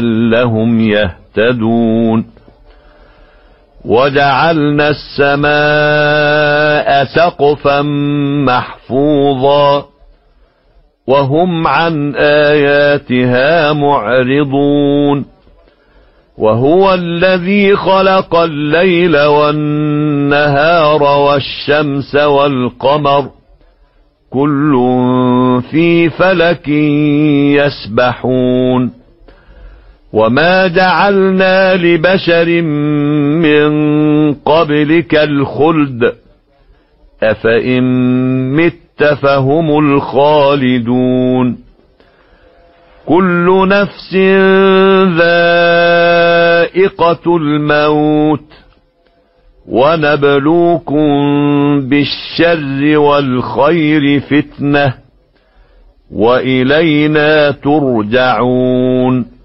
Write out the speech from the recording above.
لعلهم يهتدون وجعلنا السماء سقفا محفوظا وهم عن آياتها معرضون وهو الذي خلق الليل والنهار والشمس والقمر كل في فلك يسبحون وما جعلنا لبشر من قبلك الخلد أفإن مت فهم الخالدون كل نفس ذائقة الموت ونبلوكم بالشر والخير فتنة وإلينا ترجعون